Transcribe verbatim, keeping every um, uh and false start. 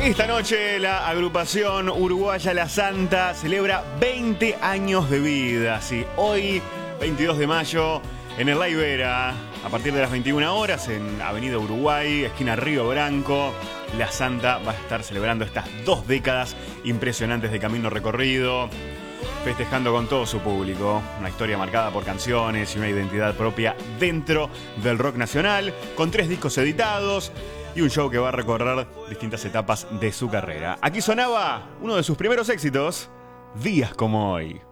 Esta noche la agrupación uruguaya La Santa celebra veinte años de vida. Sí, hoy, veintidós de mayo, en el La Ibera, a partir de las veintiuna horas, en Avenida Uruguay, esquina Río Branco, La Santa va a estar celebrando estas dos décadas impresionantes de camino recorrido, festejando con todo su público. Una historia marcada por canciones y una identidad propia dentro del rock nacional, con tres discos editados y un show que va a recorrer distintas etapas de su carrera. Aquí sonaba uno de sus primeros éxitos, Días como hoy.